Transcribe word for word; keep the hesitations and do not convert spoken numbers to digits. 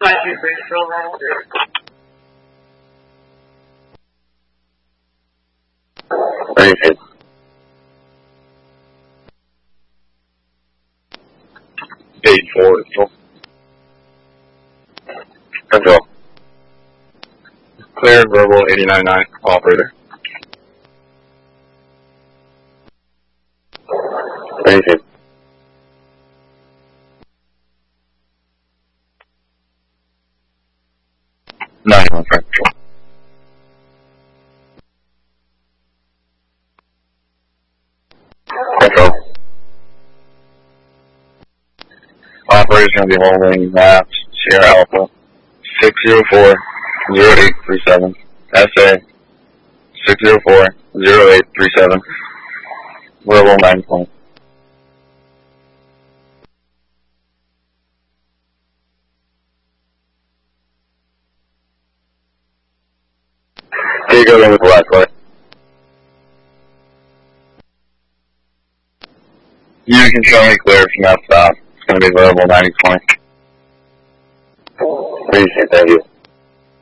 five two three, control nine one zero. Appreciate it. Eight four, control. Control. Cleared, verbal, eighty-nine nine, operator. Appreciate it. nine one, control. Control. Operator's going to be holding maps Sierra Alpha six zero four zero eight three seven, S A six zero four zero eight three seven, verbal nine point. Can you go in with the last part? You can show me clear from that stop. It's going to be verbal ninety twenty. Appreciate it, thank you.